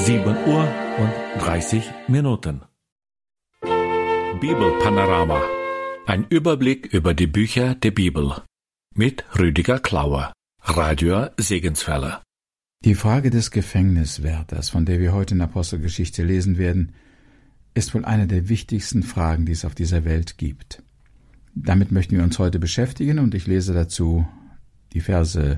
7:30 Bibelpanorama. Ein Überblick über die Bücher der Bibel. Mit Rüdiger Klauer, Radio Segenswelle. Die Frage des Gefängniswärters, von der wir heute in Apostelgeschichte lesen werden, ist wohl eine der wichtigsten Fragen, die es auf dieser Welt gibt. Damit möchten wir uns heute beschäftigen und ich lese dazu die Verse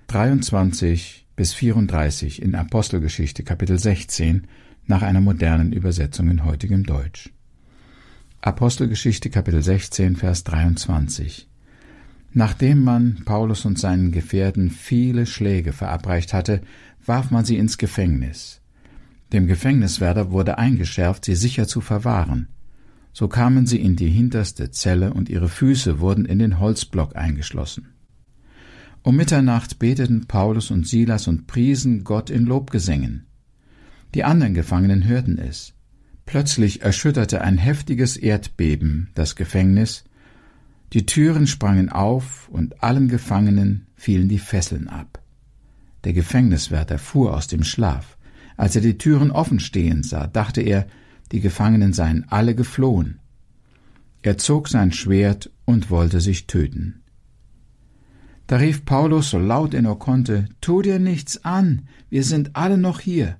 23 bis 34 in Apostelgeschichte Kapitel 16 nach einer modernen Übersetzung in heutigem Deutsch. Apostelgeschichte Kapitel 16, Vers 23. Nachdem man Paulus und seinen Gefährten viele Schläge verabreicht hatte, warf man sie ins Gefängnis. Dem Gefängniswärter wurde eingeschärft, sie sicher zu verwahren. So kamen sie in die hinterste Zelle und ihre Füße wurden in den Holzblock eingeschlossen. Um Mitternacht beteten Paulus und Silas und priesen Gott in Lobgesängen. Die anderen Gefangenen hörten es. Plötzlich erschütterte ein heftiges Erdbeben das Gefängnis, die Türen sprangen auf und allen Gefangenen fielen die Fesseln ab. Der Gefängniswärter fuhr aus dem Schlaf. Als er die Türen offen stehen sah, dachte er, die Gefangenen seien alle geflohen. Er zog sein Schwert und wollte sich töten. Da rief Paulus so laut er nur konnte, »Tu dir nichts an, wir sind alle noch hier.«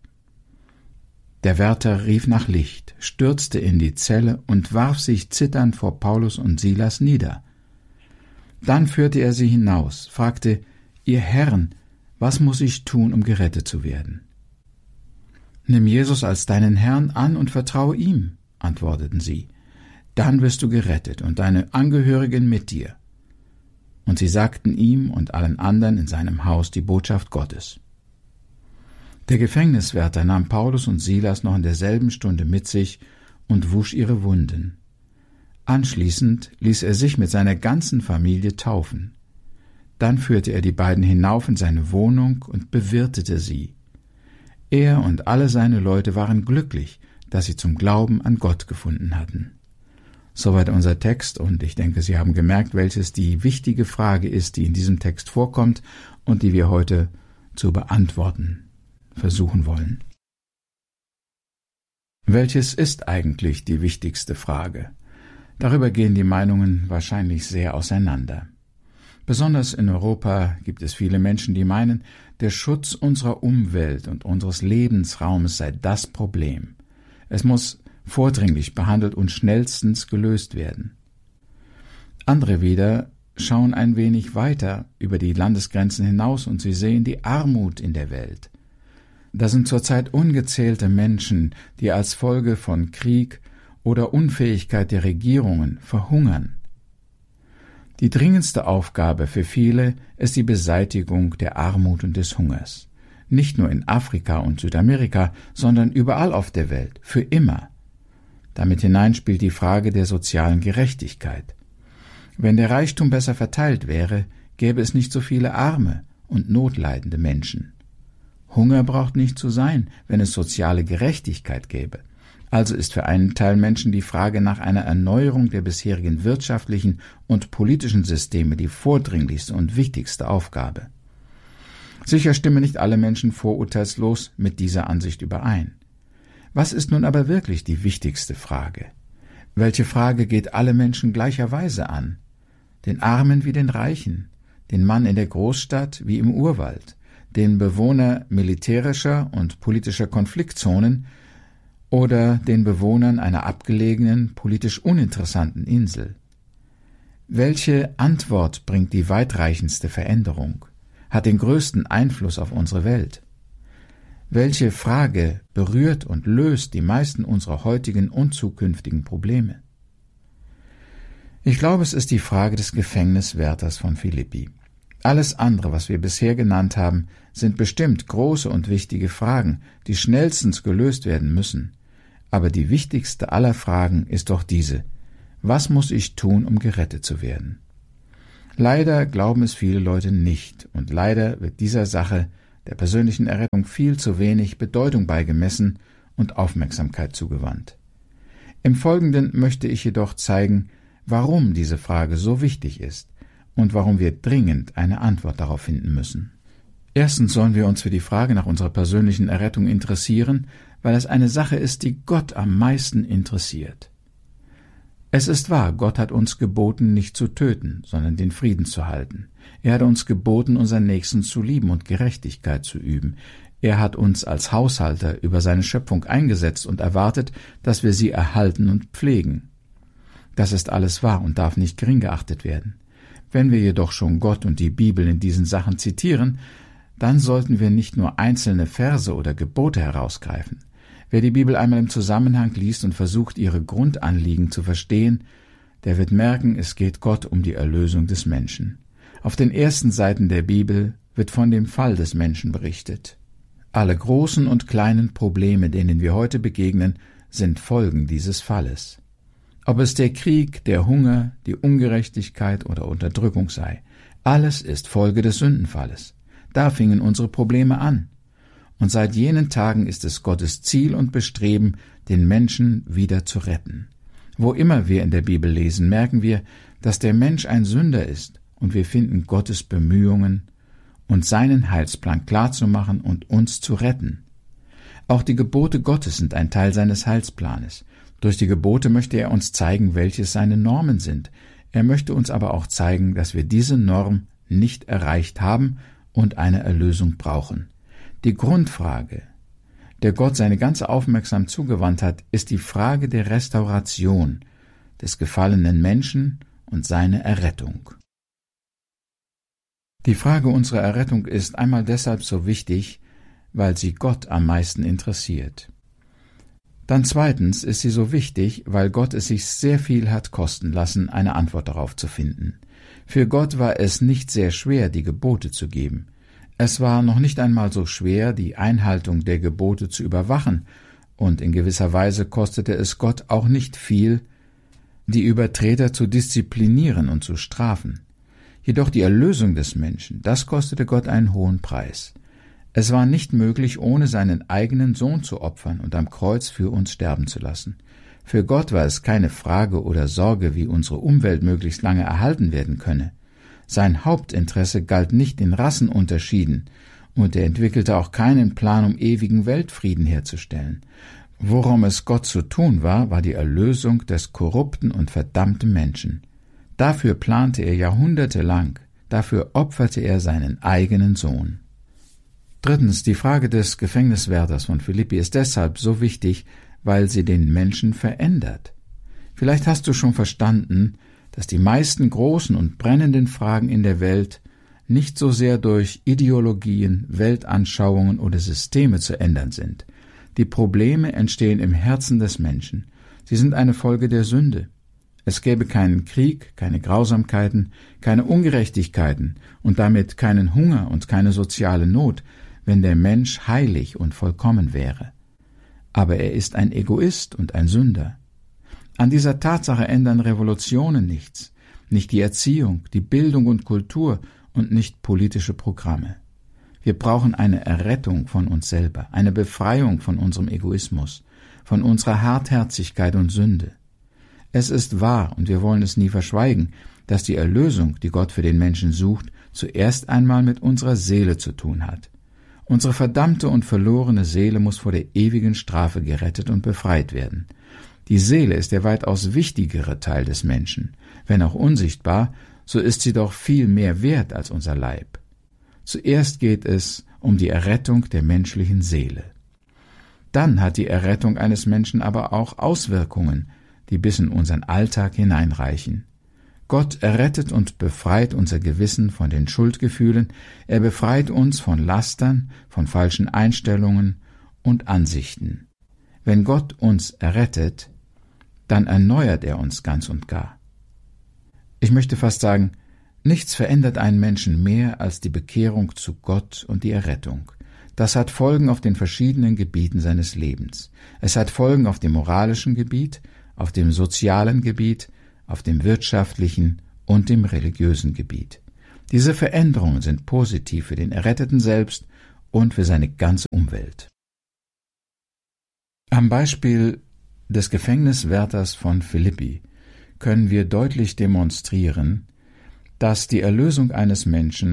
Der Wärter rief nach Licht, stürzte in die Zelle und warf sich zitternd vor Paulus und Silas nieder. Dann führte er sie hinaus, fragte, »Ihr Herren, was muss ich tun, um gerettet zu werden?« »Nimm Jesus als deinen Herrn an und vertraue ihm«, antworteten sie. »Dann wirst du gerettet und deine Angehörigen mit dir.« Und sie sagten ihm und allen anderen in seinem Haus die Botschaft Gottes. Der Gefängniswärter nahm Paulus und Silas noch in derselben Stunde mit sich und wusch ihre Wunden. Anschließend ließ er sich mit seiner ganzen Familie taufen. Dann führte er die beiden hinauf in seine Wohnung und bewirtete sie. Er und alle seine Leute waren glücklich, dass sie zum Glauben an Gott gefunden hatten. Soweit unser Text, und ich denke, Sie haben gemerkt, welches die wichtige Frage ist, die in diesem Text vorkommt und die wir heute zu beantworten versuchen wollen. Welches ist eigentlich die wichtigste Frage? Darüber gehen die Meinungen wahrscheinlich sehr auseinander. Besonders in Europa gibt es viele Menschen, die meinen, der Schutz unserer Umwelt und unseres Lebensraumes sei das Problem. Es muss vordringlich behandelt und schnellstens gelöst werden. Andere wieder schauen ein wenig weiter über die Landesgrenzen hinaus und sie sehen die Armut in der Welt. Da sind zurzeit ungezählte Menschen, die als Folge von Krieg oder Unfähigkeit der Regierungen verhungern. Die dringendste Aufgabe für viele ist die Beseitigung der Armut und des Hungers. Nicht nur in Afrika und Südamerika, sondern überall auf der Welt, für immer. Damit hinein spielt die Frage der sozialen Gerechtigkeit. Wenn der Reichtum besser verteilt wäre, gäbe es nicht so viele arme und notleidende Menschen. Hunger braucht nicht zu sein, wenn es soziale Gerechtigkeit gäbe. Also ist für einen Teil Menschen die Frage nach einer Erneuerung der bisherigen wirtschaftlichen und politischen Systeme die vordringlichste und wichtigste Aufgabe. Sicher stimmen nicht alle Menschen vorurteilslos mit dieser Ansicht überein. Was ist nun aber wirklich die wichtigste Frage? Welche Frage geht alle Menschen gleicherweise an? Den Armen wie den Reichen, den Mann in der Großstadt wie im Urwald, den Bewohner militärischer und politischer Konfliktzonen oder den Bewohnern einer abgelegenen, politisch uninteressanten Insel? Welche Antwort bringt die weitreichendste Veränderung, hat den größten Einfluss auf unsere Welt? Welche Frage berührt und löst die meisten unserer heutigen und zukünftigen Probleme? Ich glaube, es ist die Frage des Gefängniswärters von Philippi. Alles andere, was wir bisher genannt haben, sind bestimmt große und wichtige Fragen, die schnellstens gelöst werden müssen. Aber die wichtigste aller Fragen ist doch diese: Was muss ich tun, um gerettet zu werden? Leider glauben es viele Leute nicht, und leider wird dieser Sache der persönlichen Errettung viel zu wenig Bedeutung beigemessen und Aufmerksamkeit zugewandt. Im Folgenden möchte ich jedoch zeigen, warum diese Frage so wichtig ist und warum wir dringend eine Antwort darauf finden müssen. Erstens sollen wir uns für die Frage nach unserer persönlichen Errettung interessieren, weil es eine Sache ist, die Gott am meisten interessiert. Es ist wahr, Gott hat uns geboten, nicht zu töten, sondern den Frieden zu halten. Er hat uns geboten, unseren Nächsten zu lieben und Gerechtigkeit zu üben. Er hat uns als Haushalter über seine Schöpfung eingesetzt und erwartet, dass wir sie erhalten und pflegen. Das ist alles wahr und darf nicht gering geachtet werden. Wenn wir jedoch schon Gott und die Bibel in diesen Sachen zitieren, dann sollten wir nicht nur einzelne Verse oder Gebote herausgreifen. Wer die Bibel einmal im Zusammenhang liest und versucht, ihre Grundanliegen zu verstehen, der wird merken, es geht Gott um die Erlösung des Menschen. Auf den ersten Seiten der Bibel wird von dem Fall des Menschen berichtet. Alle großen und kleinen Probleme, denen wir heute begegnen, sind Folgen dieses Falles. Ob es der Krieg, der Hunger, die Ungerechtigkeit oder Unterdrückung sei, alles ist Folge des Sündenfalles. Da fingen unsere Probleme an. Und seit jenen Tagen ist es Gottes Ziel und Bestreben, den Menschen wieder zu retten. Wo immer wir in der Bibel lesen, merken wir, dass der Mensch ein Sünder ist, und wir finden Gottes Bemühungen, uns seinen Heilsplan klarzumachen und uns zu retten. Auch die Gebote Gottes sind ein Teil seines Heilsplanes. Durch die Gebote möchte er uns zeigen, welches seine Normen sind. Er möchte uns aber auch zeigen, dass wir diese Norm nicht erreicht haben und eine Erlösung brauchen. Die Grundfrage, der Gott seine ganze Aufmerksamkeit zugewandt hat, ist die Frage der Restauration des gefallenen Menschen und seine Errettung. Die Frage unserer Errettung ist einmal deshalb so wichtig, weil sie Gott am meisten interessiert. Dann zweitens ist sie so wichtig, weil Gott es sich sehr viel hat kosten lassen, eine Antwort darauf zu finden. Für Gott war es nicht sehr schwer, die Gebote zu geben. Es war noch nicht einmal so schwer, die Einhaltung der Gebote zu überwachen, und in gewisser Weise kostete es Gott auch nicht viel, die Übertreter zu disziplinieren und zu strafen. Jedoch die Erlösung des Menschen, das kostete Gott einen hohen Preis. Es war nicht möglich, ohne seinen eigenen Sohn zu opfern und am Kreuz für uns sterben zu lassen. Für Gott war es keine Frage oder Sorge, wie unsere Umwelt möglichst lange erhalten werden könne. Sein Hauptinteresse galt nicht den Rassenunterschieden, und er entwickelte auch keinen Plan, um ewigen Weltfrieden herzustellen. Worum es Gott zu tun war, war die Erlösung des korrupten und verdammten Menschen. Dafür plante er jahrhundertelang, dafür opferte er seinen eigenen Sohn. Drittens, die Frage des Gefängniswärters von Philippi ist deshalb so wichtig, weil sie den Menschen verändert. Vielleicht hast du schon verstanden, dass die meisten großen und brennenden Fragen in der Welt nicht so sehr durch Ideologien, Weltanschauungen oder Systeme zu ändern sind. Die Probleme entstehen im Herzen des Menschen. Sie sind eine Folge der Sünde. Es gäbe keinen Krieg, keine Grausamkeiten, keine Ungerechtigkeiten und damit keinen Hunger und keine soziale Not, wenn der Mensch heilig und vollkommen wäre. Aber er ist ein Egoist und ein Sünder. An dieser Tatsache ändern Revolutionen nichts, nicht die Erziehung, die Bildung und Kultur und nicht politische Programme. Wir brauchen eine Errettung von uns selber, eine Befreiung von unserem Egoismus, von unserer Hartherzigkeit und Sünde. Es ist wahr, und wir wollen es nie verschweigen, dass die Erlösung, die Gott für den Menschen sucht, zuerst einmal mit unserer Seele zu tun hat. Unsere verdammte und verlorene Seele muss vor der ewigen Strafe gerettet und befreit werden. Die Seele ist der weitaus wichtigere Teil des Menschen. Wenn auch unsichtbar, so ist sie doch viel mehr wert als unser Leib. Zuerst geht es um die Errettung der menschlichen Seele. Dann hat die Errettung eines Menschen aber auch Auswirkungen, die bis in unseren Alltag hineinreichen. Gott errettet und befreit unser Gewissen von den Schuldgefühlen, er befreit uns von Lastern, von falschen Einstellungen und Ansichten. Wenn Gott uns errettet, dann erneuert er uns ganz und gar. Ich möchte fast sagen, nichts verändert einen Menschen mehr als die Bekehrung zu Gott und die Errettung. Das hat Folgen auf den verschiedenen Gebieten seines Lebens. Es hat Folgen auf dem moralischen Gebiet, auf dem sozialen Gebiet, auf dem wirtschaftlichen und dem religiösen Gebiet. Diese Veränderungen sind positiv für den Erretteten selbst und für seine ganze Umwelt. Am Beispiel des Gefängniswärters von Philippi können wir deutlich demonstrieren, dass die Erlösung eines Menschen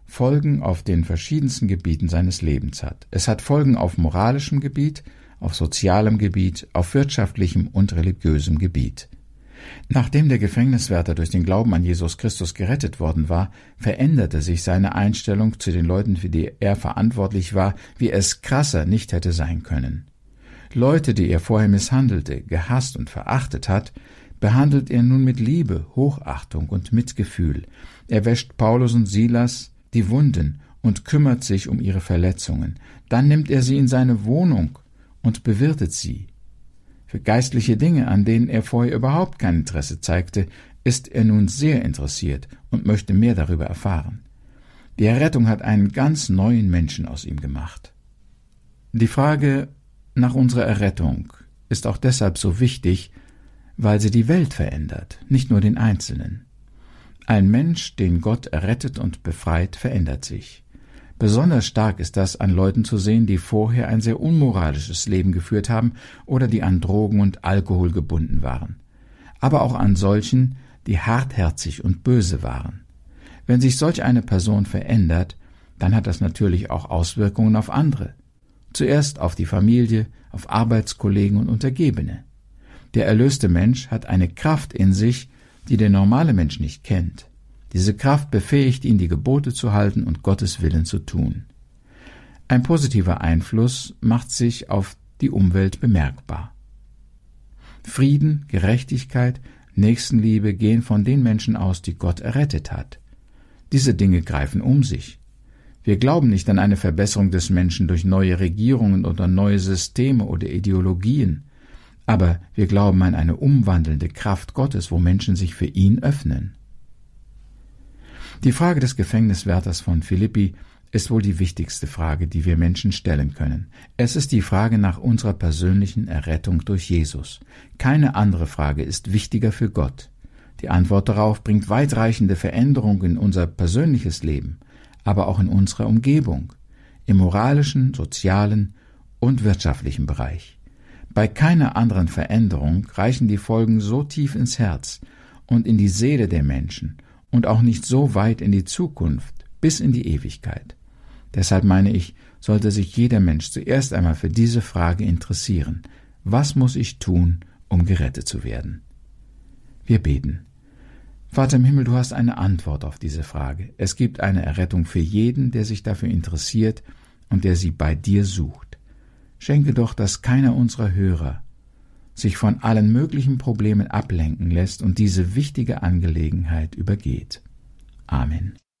Folgen auf den verschiedensten Gebieten seines Lebens hat. Es hat Folgen auf moralischem Gebiet, auf sozialem Gebiet, auf wirtschaftlichem und religiösem Gebiet. Nachdem der Gefängniswärter durch den Glauben an Jesus Christus gerettet worden war, veränderte sich seine Einstellung zu den Leuten, für die er verantwortlich war, wie es krasser nicht hätte sein können. Leute, die er vorher misshandelte, gehasst und verachtet hat, behandelt er nun mit Liebe, Hochachtung und Mitgefühl. Er wäscht Paulus und Silas die Wunden und kümmert sich um ihre Verletzungen. Dann nimmt er sie in seine Wohnung und bewirtet sie. Für geistliche Dinge, an denen er vorher überhaupt kein Interesse zeigte, ist er nun sehr interessiert und möchte mehr darüber erfahren. Die Errettung hat einen ganz neuen Menschen aus ihm gemacht. Die Frage nach unserer Errettung ist auch deshalb so wichtig, weil sie die Welt verändert, nicht nur den Einzelnen. Ein Mensch, den Gott errettet und befreit, verändert sich. Besonders stark ist das an Leuten zu sehen, die vorher ein sehr unmoralisches Leben geführt haben oder die an Drogen und Alkohol gebunden waren. Aber auch an solchen, die hartherzig und böse waren. Wenn sich solch eine Person verändert, dann hat das natürlich auch Auswirkungen auf andere. Zuerst auf die Familie, auf Arbeitskollegen und Untergebene. Der erlöste Mensch hat eine Kraft in sich, die der normale Mensch nicht kennt. Diese Kraft befähigt ihn, die Gebote zu halten und Gottes Willen zu tun. Ein positiver Einfluss macht sich auf die Umwelt bemerkbar. Frieden, Gerechtigkeit, Nächstenliebe gehen von den Menschen aus, die Gott errettet hat. Diese Dinge greifen um sich. Wir glauben nicht an eine Verbesserung des Menschen durch neue Regierungen oder neue Systeme oder Ideologien, aber wir glauben an eine umwandelnde Kraft Gottes, wo Menschen sich für ihn öffnen. Die Frage des Gefängniswärters von Philippi ist wohl die wichtigste Frage, die wir Menschen stellen können. Es ist die Frage nach unserer persönlichen Errettung durch Jesus. Keine andere Frage ist wichtiger für Gott. Die Antwort darauf bringt weitreichende Veränderungen in unser persönliches Leben, aber auch in unserer Umgebung, im moralischen, sozialen und wirtschaftlichen Bereich. Bei keiner anderen Veränderung reichen die Folgen so tief ins Herz und in die Seele der Menschen und auch nicht so weit in die Zukunft, bis in die Ewigkeit. Deshalb meine ich, sollte sich jeder Mensch zuerst einmal für diese Frage interessieren. Was muss ich tun, um gerettet zu werden? Wir beten. Vater im Himmel, du hast eine Antwort auf diese Frage. Es gibt eine Errettung für jeden, der sich dafür interessiert und der sie bei dir sucht. Schenke doch, dass keiner unserer Hörer sich von allen möglichen Problemen ablenken lässt und diese wichtige Angelegenheit übergeht. Amen.